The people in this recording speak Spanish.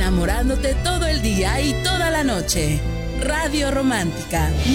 enamorándote todo el día y toda la noche. Radio Romántica,